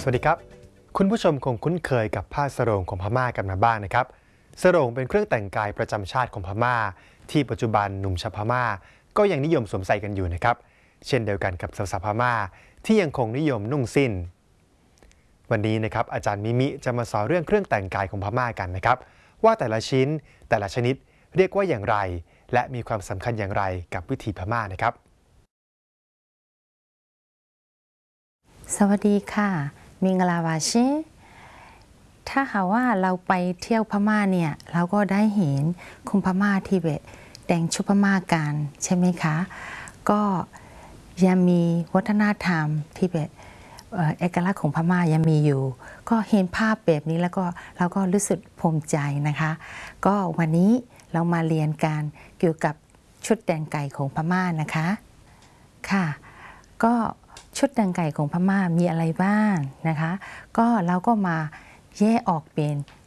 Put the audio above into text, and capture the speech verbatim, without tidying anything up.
สวัสดีครับคุณผู้ชมคงคุ้นเคยกับผ้าสรงของพม่ากันมาบ้างนะครับสรงเป็นเครื่องแต่งกายประจำชาติของพม่าที่ปัจจุบันหนุ่มชาวพม่าก็ยังนิยมสวมใส่กันอยู่นะครับเช่นเดียวกันกับสาวๆพม่าที่ยังคงนิยมนุ่งสิ้นวันนี้นะครับอาจารย์มิมิจะมาสอนเรื่องเครื่องแต่งกายของพม่ากันนะครับว่าแต่ละชิ้นแต่ละชนิดเรียกว่าอย่างไรและมีความสำคัญอย่างไรกับวิถีพม่านะครับสวัสดีค่ะมิงลาวาชิถ้าหากว่าเราไปเที่ยวพม่าเนี่ยเราก็ได้เห็นคุณพม่าที่แบบแต่งชุดพม่ากันใช่ไหมคะก็ยังมีวัฒนธรรมที่แบบเอกลักษณ์ของพม่ายังมีอยู่ก็เห็นภาพแบบนี้แล้วก็เราก็รู้สึกภูมิใจนะคะก็วันนี้เรามาเรียนกันเกี่ยวกับชุดแต่งกายของพม่านะคะค่ะก็ชุดแต่งกายของพม่ามีอะไรบ้างนะคะก็เราก็มาแยกออกเป็น